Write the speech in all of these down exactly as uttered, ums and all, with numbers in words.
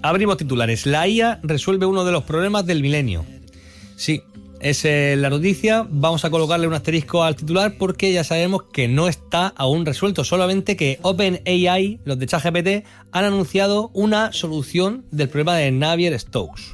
Abrimos titulares. La I A resuelve uno de los problemas del milenio. Sí, es eh, la noticia. Vamos a colocarle un asterisco al titular porque ya sabemos que no está aún resuelto. Solamente que OpenAI, los de ChatGPT, han anunciado una solución del problema de Navier-Stokes.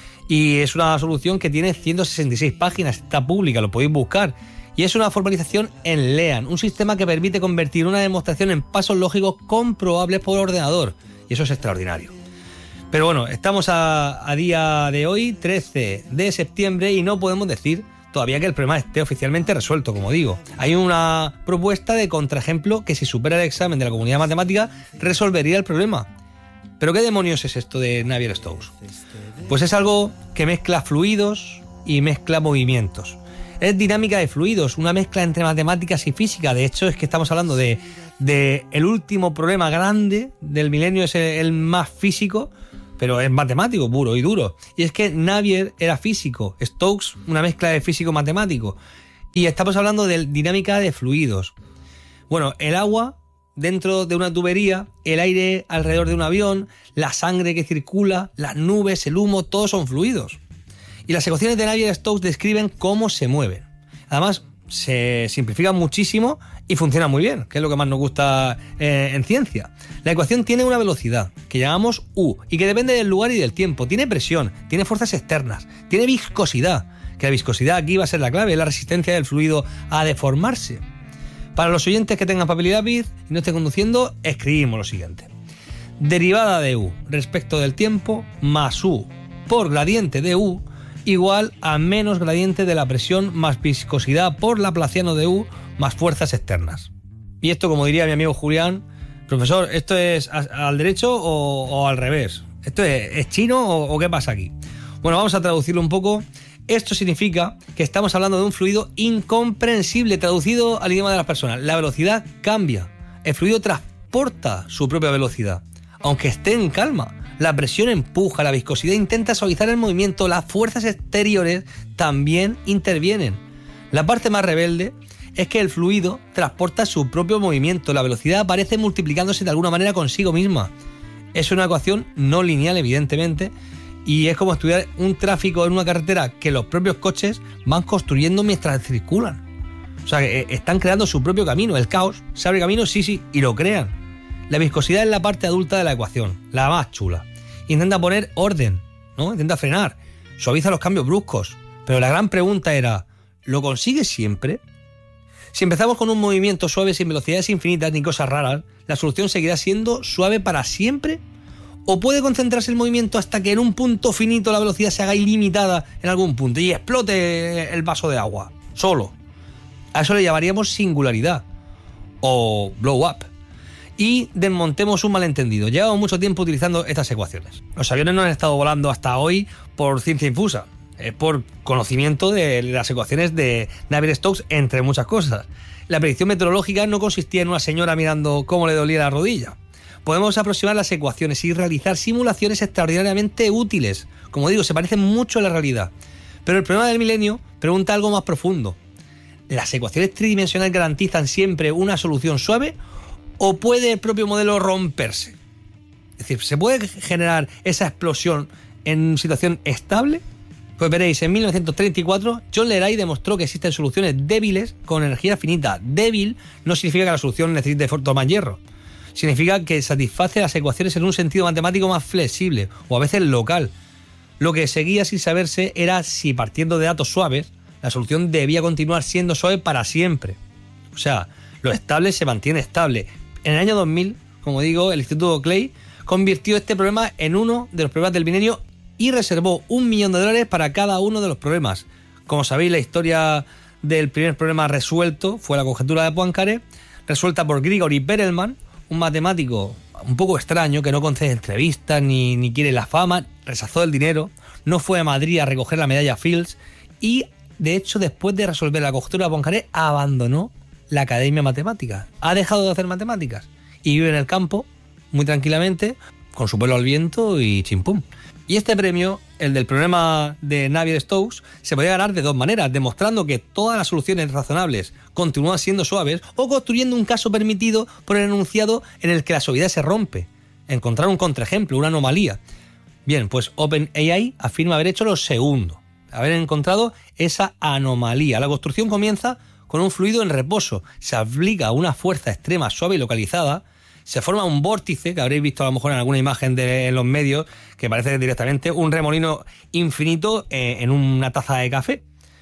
Y es una solución que tiene ciento sesenta y seis páginas, está pública, lo podéis buscar. Y es una formalización en LEAN, un sistema que permite convertir una demostración en pasos lógicos comprobables por ordenador. Y eso es extraordinario. Pero bueno, estamos a, a día de hoy, trece de septiembre, y no podemos decir todavía que el problema esté oficialmente resuelto, como digo. Hay una propuesta de contraejemplo que, si supera el examen de la comunidad matemática, resolvería el problema. ¿Pero qué demonios es esto de Navier-Stokes? Pues es algo que mezcla fluidos y mezcla movimientos. Es dinámica de fluidos, una mezcla entre matemáticas y física. De hecho, es que estamos hablando de, de el último problema grande del milenio, es el, el más físico, pero es matemático puro y duro. Y es que Navier era físico, Stokes una mezcla de físico-matemático. Y estamos hablando de dinámica de fluidos. Bueno, el agua dentro de una tubería, el aire alrededor de un avión, la sangre que circula, las nubes, el humo, todos son fluidos. Y las ecuaciones de Navier-Stokes describen cómo se mueven. Además, se simplifican muchísimo y funcionan muy bien, que es lo que más nos gusta eh, en ciencia. La ecuación tiene una velocidad que llamamos U y que depende del lugar y del tiempo. Tiene presión, tiene fuerzas externas, tiene viscosidad, que la viscosidad aquí va a ser la clave, la resistencia del fluido a deformarse. Para los oyentes que tengan papel y lápiz y no estén conduciendo, escribimos lo siguiente. Derivada de U respecto del tiempo más U por gradiente de U igual a menos gradiente de la presión más viscosidad por laplaciano de U más fuerzas externas. Y esto, como diría mi amigo Julián, profesor, ¿esto es al derecho o, o al revés? ¿Esto es, es chino o, o qué pasa aquí? Bueno, vamos a traducirlo un poco. Esto significa que estamos hablando de un fluido incomprensible, traducido al idioma de las personas. La velocidad cambia. El fluido transporta su propia velocidad, aunque esté en calma. La presión empuja, la viscosidad intenta suavizar el movimiento, las fuerzas exteriores también intervienen. La parte más rebelde es que el fluido transporta su propio movimiento, la velocidad aparece multiplicándose de alguna manera consigo misma. Es una ecuación no lineal, evidentemente, y es como estudiar un tráfico en una carretera que los propios coches van construyendo mientras circulan. O sea, que están creando su propio camino. El caos se abre camino, sí, sí, y lo crean. La viscosidad es la parte adulta de la ecuación, la más chula. Intenta poner orden, ¿no? Intenta frenar, suaviza los cambios bruscos. Pero la gran pregunta era, ¿lo consigue siempre? Si empezamos con un movimiento suave sin velocidades infinitas ni cosas raras, ¿la solución seguirá siendo suave para siempre? ¿O puede concentrarse el movimiento hasta que en un punto finito la velocidad se haga ilimitada en algún punto y explote el vaso de agua, solo? A eso le llamaríamos singularidad o blow up. Y desmontemos un malentendido. Llevamos mucho tiempo utilizando estas ecuaciones. Los aviones no han estado volando hasta hoy por ciencia infusa. Es por conocimiento de las ecuaciones de Navier-Stokes, entre muchas cosas. La predicción meteorológica no consistía en una señora mirando cómo le dolía la rodilla. Podemos aproximar las ecuaciones y realizar simulaciones extraordinariamente útiles. Como digo, se parecen mucho a la realidad. Pero el problema del milenio pregunta algo más profundo. ¿Las ecuaciones tridimensionales garantizan siempre una solución suave o puede el propio modelo romperse? Es decir, ¿se puede generar esa explosión en situación estable? Pues veréis, en mil novecientos treinta y cuatro, John Leray demostró que existen soluciones débiles con energía finita. Débil no significa que la solución necesite tomar hierro. Significa que satisface las ecuaciones en un sentido matemático más flexible o a veces local. Lo que seguía sin saberse era si, partiendo de datos suaves, la solución debía continuar siendo suave para siempre. O sea, lo estable se mantiene estable. En el año dos mil, como digo, el Instituto Clay convirtió este problema en uno de los problemas del milenio y reservó un millón de dólares para cada uno de los problemas. Como sabéis, la historia del primer problema resuelto fue la conjetura de Poincaré, resuelta por Grigori Perelman, un matemático un poco extraño que no concede entrevistas ni, ni quiere la fama, rechazó el dinero, no fue a Madrid a recoger la medalla Fields y, de hecho, después de resolver la conjetura de Poincaré, abandonó la Academia Matemática. Ha dejado de hacer matemáticas y vive en el campo muy tranquilamente, con su pelo al viento y chimpum. Y este premio, el del problema de Navier-Stokes, se podía ganar de dos maneras, demostrando que todas las soluciones razonables continúan siendo suaves o construyendo un caso permitido por el enunciado en el que la suavidad se rompe. Encontrar un contraejemplo, una anomalía. Bien, pues OpenAI afirma haber hecho lo segundo, haber encontrado esa anomalía. La construcción comienza con un fluido en reposo, se aplica una fuerza extrema suave y localizada, se forma un vórtice, que habréis visto a lo mejor en alguna imagen de los medios, que parece directamente un remolino infinito en una taza de café.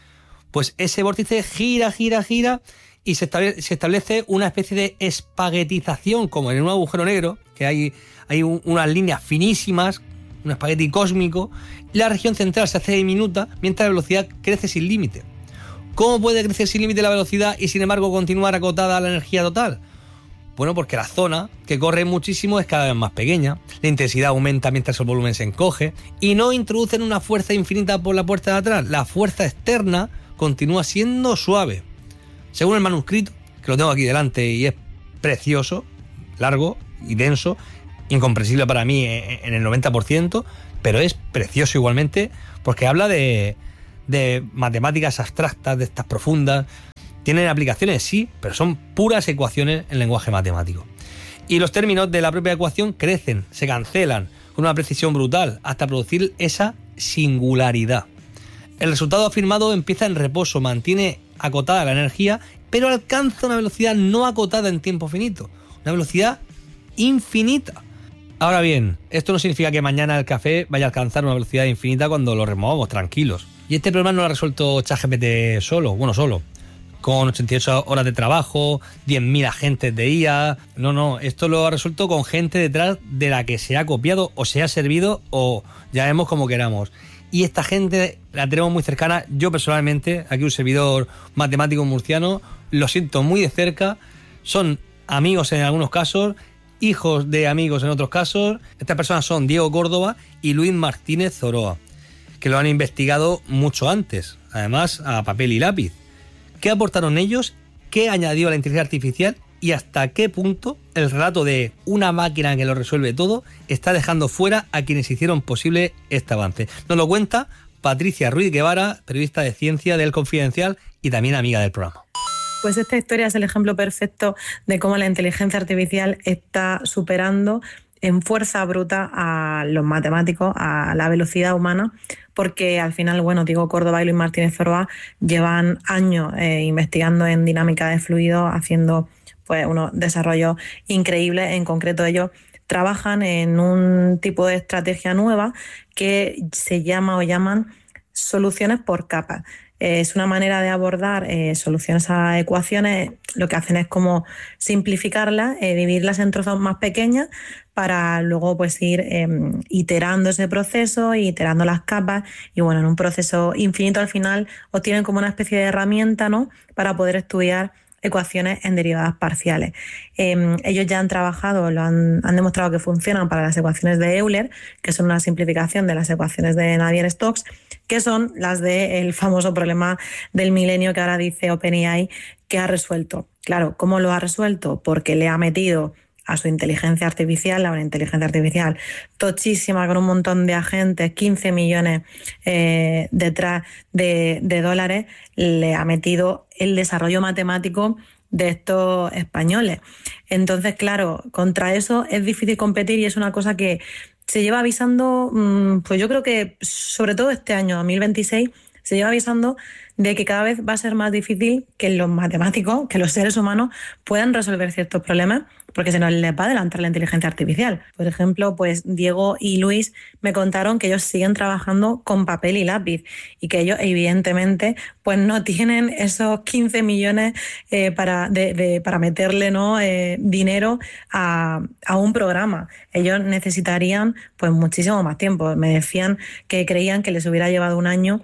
Pues ese vórtice gira, gira, gira y se establece, se establece una especie de espaguetización, como en un agujero negro, que hay, hay un, unas líneas finísimas, un espagueti cósmico, y la región central se hace diminuta mientras la velocidad crece sin límite. ¿Cómo puede crecer sin límite la velocidad y sin embargo continuar acotada a la energía total? Bueno, porque la zona que corre muchísimo es cada vez más pequeña, la intensidad aumenta mientras el volumen se encoge y no introducen una fuerza infinita por la puerta de atrás. La fuerza externa continúa siendo suave. Según el manuscrito, que lo tengo aquí delante y es precioso, largo y denso, incomprensible para mí en el noventa por ciento, pero es precioso igualmente porque habla de, de matemáticas abstractas, de estas profundas. Tienen aplicaciones, sí, pero son puras ecuaciones en lenguaje matemático. Y los términos de la propia ecuación crecen, se cancelan con una precisión brutal hasta producir esa singularidad. El resultado afirmado empieza en reposo, mantiene acotada la energía, pero alcanza una velocidad no acotada en tiempo finito, una velocidad infinita. Ahora bien, esto no significa que mañana el café vaya a alcanzar una velocidad infinita cuando lo removamos tranquilos. Y este problema no lo ha resuelto ChatGPT solo, bueno, solo. Con ochenta y ocho horas de trabajo, diez mil agentes de I A. No, no, esto lo ha resuelto con gente detrás de la que se ha copiado o se ha servido o llamemos como queramos. Y esta gente la tenemos muy cercana. Yo personalmente, aquí un servidor matemático murciano, lo siento muy de cerca. Son amigos en algunos casos, hijos de amigos en otros casos. Estas personas son Diego Córdoba y Luis Martínez Zoroa, que lo han investigado mucho antes, además a papel y lápiz. ¿Qué aportaron ellos? ¿Qué añadió a la inteligencia artificial? ¿Y hasta qué punto el relato de una máquina que lo resuelve todo está dejando fuera a quienes hicieron posible este avance? Nos lo cuenta Patricia Ruiz Guevara, periodista de ciencia del Confidencial y también amiga del programa. Pues esta historia es el ejemplo perfecto de cómo la inteligencia artificial está superando en fuerza bruta a los matemáticos, a la velocidad humana, porque al final, bueno, Diego Córdoba y Luis Martínez Zoroa llevan años eh, investigando en dinámica de fluidos, haciendo pues unos desarrollos increíbles. En concreto, ellos trabajan en un tipo de estrategia nueva que se llama o llaman soluciones por capas. Es una manera de abordar eh, soluciones a ecuaciones. Lo que hacen es como simplificarlas, eh, dividirlas en trozos más pequeños para luego pues ir eh, iterando ese proceso, iterando las capas y bueno, en un proceso infinito al final obtienen como una especie de herramienta, ¿no?, para poder estudiar ecuaciones en derivadas parciales. Eh, ellos ya han trabajado, lo han, han demostrado que funcionan para las ecuaciones de Euler, que son una simplificación de las ecuaciones de Navier-Stokes, que son las del famoso problema del milenio que ahora dice OpenAI que ha resuelto. Claro, ¿cómo lo ha resuelto? Porque le ha metido a su inteligencia artificial, a una inteligencia artificial tochísima con un montón de agentes, quince millones eh, detrás de, de dólares, le ha metido el desarrollo matemático de estos españoles. Entonces, claro, contra eso es difícil competir y es una cosa que se lleva avisando, pues yo creo que sobre todo este año, dos mil veintiséis, se lleva avisando de que cada vez va a ser más difícil que los matemáticos, que los seres humanos puedan resolver ciertos problemas, porque se nos les va a adelantar la inteligencia artificial. Por ejemplo, pues Diego y Luis me contaron que ellos siguen trabajando con papel y lápiz y que ellos evidentemente pues no tienen esos quince millones eh, para, de, de, para meterle, ¿no?, eh, dinero a, a un programa. Ellos necesitarían pues muchísimo más tiempo. Me decían que creían que les hubiera llevado un año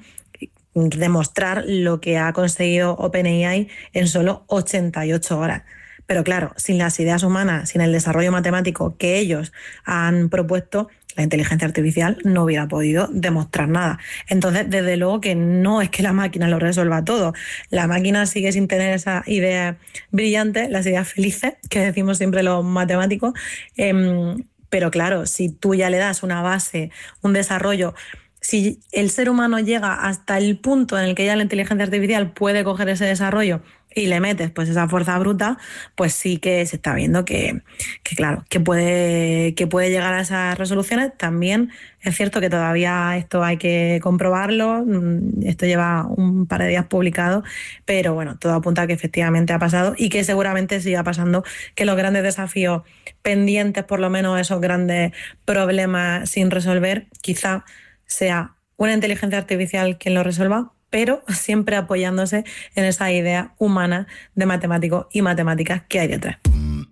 demostrar lo que ha conseguido OpenAI en solo ochenta y ocho horas. Pero claro, sin las ideas humanas, sin el desarrollo matemático que ellos han propuesto, la inteligencia artificial no hubiera podido demostrar nada. Entonces, desde luego que no es que la máquina lo resuelva todo. La máquina sigue sin tener esas ideas brillantes, las ideas felices, que decimos siempre los matemáticos. Eh, pero claro, si tú ya le das una base, un desarrollo, si el ser humano llega hasta el punto en el que ya la inteligencia artificial puede coger ese desarrollo y le metes pues esa fuerza bruta, pues sí que se está viendo que, que claro, que puede, que puede llegar a esas resoluciones. También es cierto que todavía esto hay que comprobarlo, esto lleva un par de días publicado, pero bueno, todo apunta a que efectivamente ha pasado y que seguramente siga pasando, que los grandes desafíos pendientes, por lo menos esos grandes problemas sin resolver, quizá sea una inteligencia artificial quien lo resuelva, pero siempre apoyándose en esa idea humana de matemáticos y matemáticas que hay detrás.